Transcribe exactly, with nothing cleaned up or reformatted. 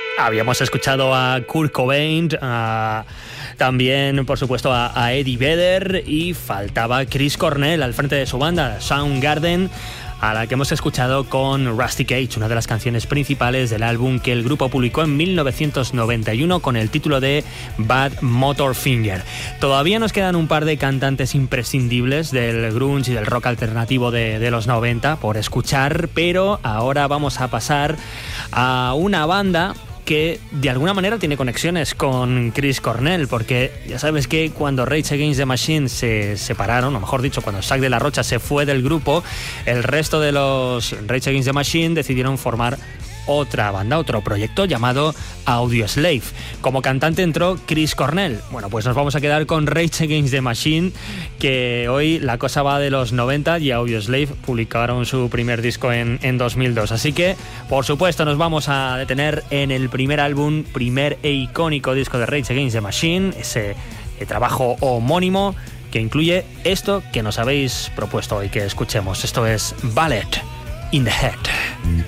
Habíamos escuchado a Kurt Cobain, a, también, por supuesto, a, a Eddie Vedder, y faltaba Chris Cornell al frente de su banda, Soundgarden, a la que hemos escuchado con Rusty Cage, una de las canciones principales del álbum que el grupo publicó en mil novecientos noventa y uno con el título de Bad Motor Finger. Todavía nos quedan un par de cantantes imprescindibles del grunge y del rock alternativo de, de los noventa por escuchar, pero ahora vamos a pasar a una banda que de alguna manera tiene conexiones con Chris Cornell, porque ya sabes que cuando Rage Against the Machine se separaron, o mejor dicho, cuando Zack de la Rocha se fue del grupo, el resto de los Rage Against the Machine decidieron formar otra banda, otro proyecto llamado Audioslave. Como cantante entró Chris Cornell. Bueno, pues nos vamos a quedar con Rage Against the Machine, que hoy la cosa va de los noventa y Audioslave publicaron su primer disco en, en dos mil dos. Así que, por supuesto, nos vamos a detener en el primer álbum, primer e icónico disco de Rage Against the Machine, ese trabajo homónimo que incluye esto que nos habéis propuesto hoy que escuchemos. Esto es Ballet in the Head.